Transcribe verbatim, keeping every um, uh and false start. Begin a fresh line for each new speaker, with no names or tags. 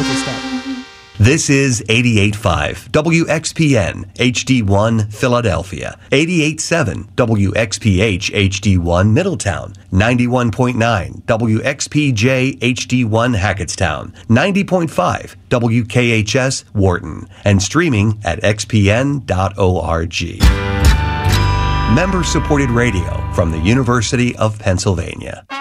local stuff.
This is eighty-eight point five W X P N H D one Philadelphia, eighty-eight point seven W X P H H D one Middletown, ninety-one point nine W X P J H D one Hackettstown, ninety point five W K H S Wharton, and streaming at x p n dot org. Member-supported radio from the University of Pennsylvania.